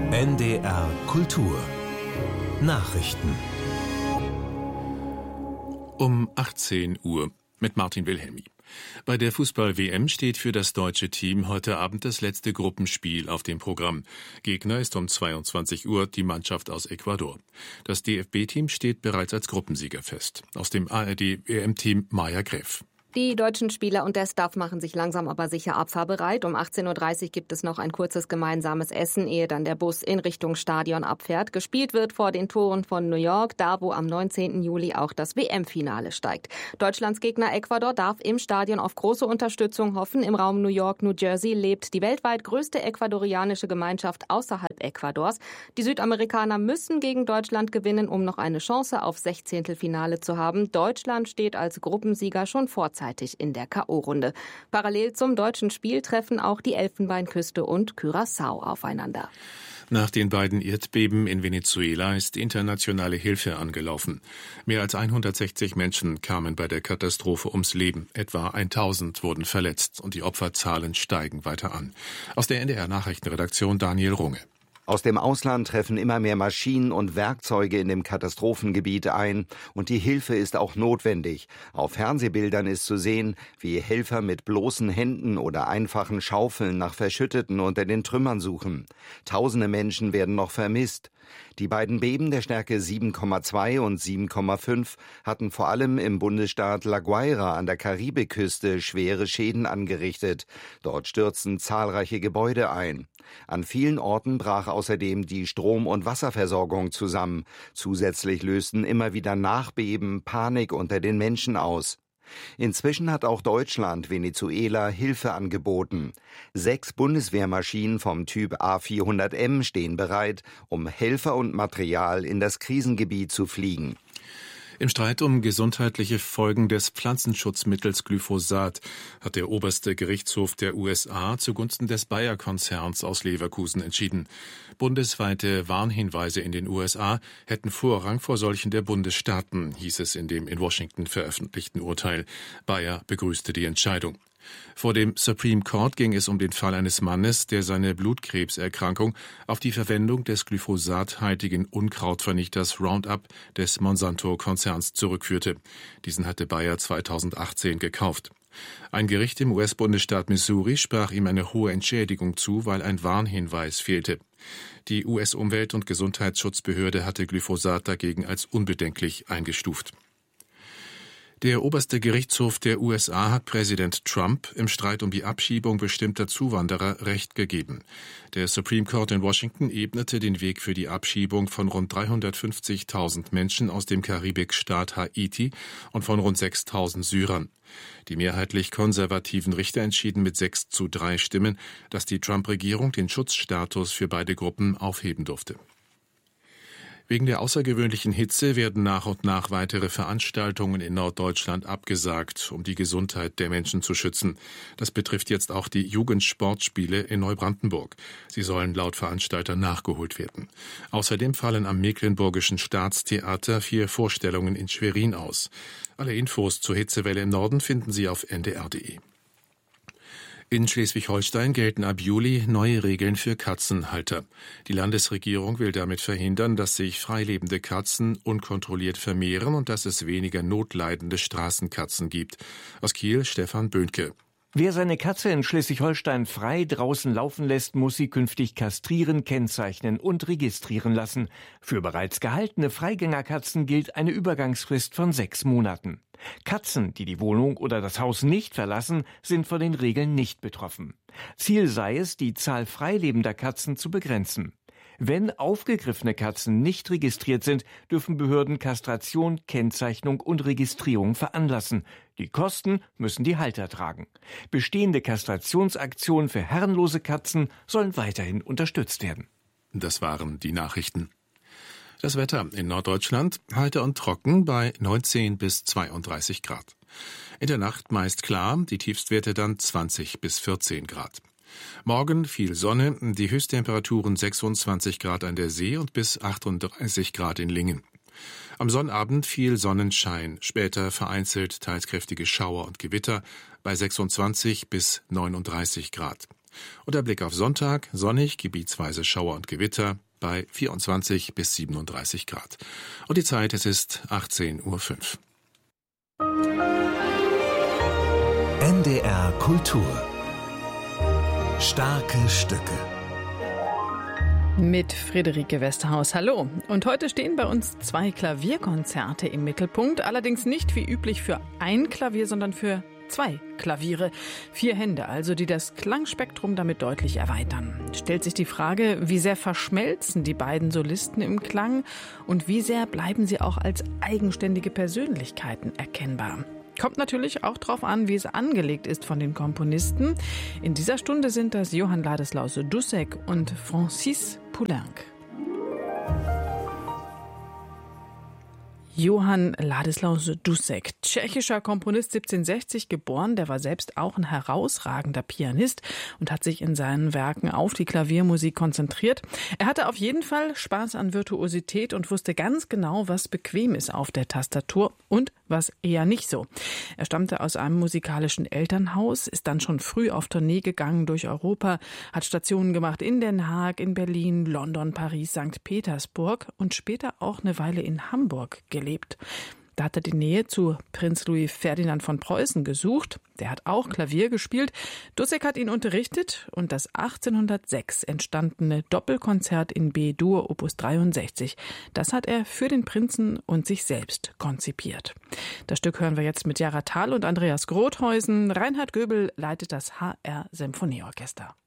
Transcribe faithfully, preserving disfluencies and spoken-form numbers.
N D R Kultur Nachrichten um achtzehn Uhr mit Martin Wilhelmi. Bei der Fußball-W M steht für das deutsche Team heute Abend das letzte Gruppenspiel auf dem Programm. Gegner ist um zweiundzwanzig Uhr die Mannschaft aus Ecuador. Das D F B-Team steht bereits als Gruppensieger fest. Aus dem A R D-W M-Team Maja Greff. Die deutschen Spieler und der Staff machen sich langsam aber sicher abfahrbereit. Um achtzehn Uhr dreißig gibt es noch ein kurzes gemeinsames Essen, ehe dann der Bus in Richtung Stadion abfährt. Gespielt wird vor den Toren von New York, da wo am neunzehnten Juli auch das W M-Finale steigt. Deutschlands Gegner Ecuador darf im Stadion auf große Unterstützung hoffen. Im Raum New York, New Jersey lebt die weltweit größte ecuadorianische Gemeinschaft außerhalb Ecuadors. Die Südamerikaner müssen gegen Deutschland gewinnen, um noch eine Chance auf Sechzehntelfinale zu haben. Deutschland steht als Gruppensieger schon vorzeitig in der K O-Runde. Parallel zum deutschen Spiel treffen auch die Elfenbeinküste und Curaçao aufeinander. Nach den beiden Erdbeben in Venezuela ist internationale Hilfe angelaufen. Mehr als hundertsechzig Menschen kamen bei der Katastrophe ums Leben. Etwa tausend wurden verletzt und die Opferzahlen steigen weiter an. Aus der N D R-Nachrichtenredaktion Daniel Runge. Aus dem Ausland treffen immer mehr Maschinen und Werkzeuge in dem Katastrophengebiet ein und die Hilfe ist auch notwendig. Auf Fernsehbildern ist zu sehen, wie Helfer mit bloßen Händen oder einfachen Schaufeln nach Verschütteten unter den Trümmern suchen. Tausende Menschen werden noch vermisst. Die beiden Beben der Stärke sieben Komma zwei und sieben Komma fünf hatten vor allem im Bundesstaat La Guaira an der Karibikküste schwere Schäden angerichtet. Dort stürzten zahlreiche Gebäude ein. An vielen Orten brach außerdem die Strom- und Wasserversorgung zusammen. Zusätzlich lösten immer wieder Nachbeben Panik unter den Menschen aus. Inzwischen hat auch Deutschland Venezuela Hilfe angeboten. Sechs Bundeswehrmaschinen vom Typ A vierhundert M stehen bereit, um Helfer und Material in das Krisengebiet zu fliegen. Im Streit um gesundheitliche Folgen des Pflanzenschutzmittels Glyphosat hat der oberste Gerichtshof der U S A zugunsten des Bayer-Konzerns aus Leverkusen entschieden. Bundesweite Warnhinweise in den U S A hätten Vorrang vor solchen der Bundesstaaten, hieß es in dem in Washington veröffentlichten Urteil. Bayer begrüßte die Entscheidung. Vor dem Supreme Court ging es um den Fall eines Mannes, der seine Blutkrebserkrankung auf die Verwendung des glyphosathaltigen Unkrautvernichters Roundup des Monsanto-Konzerns zurückführte. Diesen hatte Bayer zweitausendachtzehn gekauft. Ein Gericht im U S-Bundesstaat Missouri sprach ihm eine hohe Entschädigung zu, weil ein Warnhinweis fehlte. Die U S-Umwelt- und Gesundheitsschutzbehörde hatte Glyphosat dagegen als unbedenklich eingestuft. Der oberste Gerichtshof der U S A hat Präsident Trump im Streit um die Abschiebung bestimmter Zuwanderer Recht gegeben. Der Supreme Court in Washington ebnete den Weg für die Abschiebung von rund dreihundertfünfzigtausend Menschen aus dem Karibikstaat Haiti und von rund sechstausend Syrern. Die mehrheitlich konservativen Richter entschieden mit sechs zu drei Stimmen, dass die Trump-Regierung den Schutzstatus für beide Gruppen aufheben durfte. Wegen der außergewöhnlichen Hitze werden nach und nach weitere Veranstaltungen in Norddeutschland abgesagt, um die Gesundheit der Menschen zu schützen. Das betrifft jetzt auch die Jugendsportspiele in Neubrandenburg. Sie sollen laut Veranstalter nachgeholt werden. Außerdem fallen am Mecklenburgischen Staatstheater vier Vorstellungen in Schwerin aus. Alle Infos zur Hitzewelle im Norden finden Sie auf n d r punkt d e. In Schleswig-Holstein gelten ab Juli neue Regeln für Katzenhalter. Die Landesregierung will damit verhindern, dass sich freilebende Katzen unkontrolliert vermehren und dass es weniger notleidende Straßenkatzen gibt. Aus Kiel Stefan Böhnke. Wer seine Katze in Schleswig-Holstein frei draußen laufen lässt, muss sie künftig kastrieren, kennzeichnen und registrieren lassen. Für bereits gehaltene Freigängerkatzen gilt eine Übergangsfrist von sechs Monaten. Katzen, die die Wohnung oder das Haus nicht verlassen, sind von den Regeln nicht betroffen. Ziel sei es, die Zahl freilebender Katzen zu begrenzen. Wenn aufgegriffene Katzen nicht registriert sind, dürfen Behörden Kastration, Kennzeichnung und Registrierung veranlassen. Die Kosten müssen die Halter tragen. Bestehende Kastrationsaktionen für herrenlose Katzen sollen weiterhin unterstützt werden. Das waren die Nachrichten. Das Wetter in Norddeutschland heiter und trocken bei neunzehn bis zweiunddreißig Grad. In der Nacht meist klar, die Tiefstwerte dann zwanzig bis vierzehn Grad. Morgen viel Sonne, die Höchsttemperaturen sechsundzwanzig Grad an der See und bis achtunddreißig Grad in Lingen. Am Sonnabend viel Sonnenschein, später vereinzelt teils kräftige Schauer und Gewitter bei sechsundzwanzig bis neununddreißig Grad. Und der Blick auf Sonntag, sonnig, gebietsweise Schauer und Gewitter bei vierundzwanzig bis siebenunddreißig Grad. Und die Zeit, es ist achtzehn Uhr fünf. N D R Kultur. Starke Stücke. Mit Friederike Westerhaus. Hallo. Und heute stehen bei uns zwei Klavierkonzerte im Mittelpunkt. Allerdings nicht wie üblich für ein Klavier, sondern für zwei Klaviere. Vier Hände also, die das Klangspektrum damit deutlich erweitern. Stellt sich die Frage, wie sehr verschmelzen die beiden Solisten im Klang und wie sehr bleiben sie auch als eigenständige Persönlichkeiten erkennbar? Kommt natürlich auch darauf an, wie es angelegt ist von den Komponisten. In dieser Stunde sind das Johann Ladislaus Dussek und Francis Poulenc. Johann Ladislaus Dussek, tschechischer Komponist, siebzehnhundertsechzig geboren, der war selbst auch ein herausragender Pianist und hat sich in seinen Werken auf die Klaviermusik konzentriert. Er hatte auf jeden Fall Spaß an Virtuosität und wusste ganz genau, was bequem ist auf der Tastatur und was eher nicht so. Er stammte aus einem musikalischen Elternhaus, ist dann schon früh auf Tournee gegangen durch Europa, hat Stationen gemacht in Den Haag, in Berlin, London, Paris, Sankt Petersburg und später auch eine Weile in Hamburg gelebt. Da hat er die Nähe zu Prinz Louis Ferdinand von Preußen gesucht. Der hat auch Klavier gespielt. Dussek hat ihn unterrichtet und das achtzehnhundertsechs entstandene Doppelkonzert in B-Dur Opus dreiundsechzig, das hat er für den Prinzen und sich selbst konzipiert. Das Stück hören wir jetzt mit Jara Thal und Andreas Grothäusen. Reinhard Göbel leitet das H R Symphonieorchester.